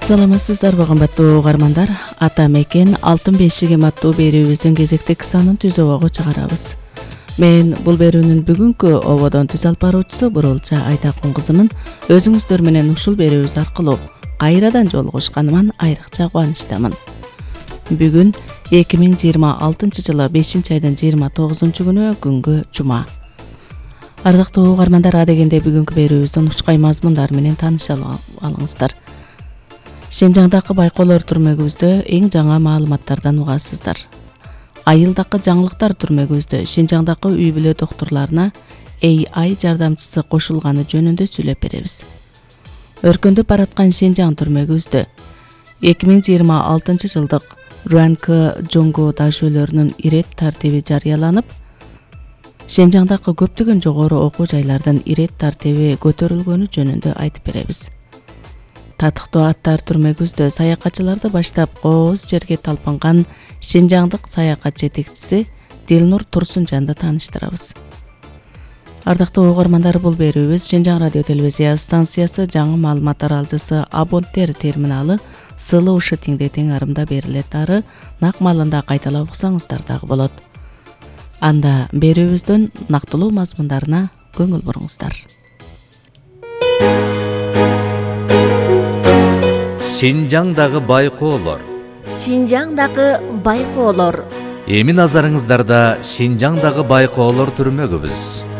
Саламатсыздарбы кымбаттуу угармандар. Ата мекен алтын бешигим аттуу берүүбүздүн кезектик санын түз обого чыгарабыз. Мен бул берүүнүн бүгүнкү ободон түз алып баруучусу Бурулча Айтакун кызымын. Өзүңүздөр менен ушул берүүбүз аркылуу кайрадан жолугушканыма айрыкча кубанычтамын. Бүгүн 2026 жылы 5-айдын 29-күнү күнгө жума. Ардактуу угармандар, адегенде бүгүнкү берүүбүздүн учкай мазмундар менен тааныша алыңыздар. Шенжаңдагы байкоолор түрмөгүбүздө эң жаңа маалыматтардан угасыздар. Айылдакы жаңылыктар түрмөгүбүздө Шенжаңдагы үй бүлө доктурларына AI жардамчысы кошулганы жөнүндө сүйлөп беребиз. Өркүндөп бараткан Шенжаң түрмөгүбүздө 2026 жылдык Руанкы жоңго дашөлөрүнүн ирет тартиби жарыяланып, Шенжаңдагы көптөгөн жогору окуу жайлардын ирет тартиби көтөрүлгөнү жөнүндө айтып беребиз. Татыктуу аттар түрмөгүбүздө саякатчыларды баштап кооз жерге талпынган Шенжаңдык саякат жетекчиси Дилнур Турсунжанды тааныштырабыз. Ардактуу угармандар, бул берүүбүз Шенжаң радио телевизия станциясы жаңы маалымат таралчысы абонттер терминалы СЛУ теңдетең арымда берилет ары нак маалында кайталап уксаңыздар дагы болот. Анда берүүбүздүн нактылуу мазмундарына көңүл буруңуздар. Шенжаңдагы байкоолор. Шенжаңдагы байкоолор. Эми назарыңыздарда Шенжаңдагы байкоолор түрмөгүбүз.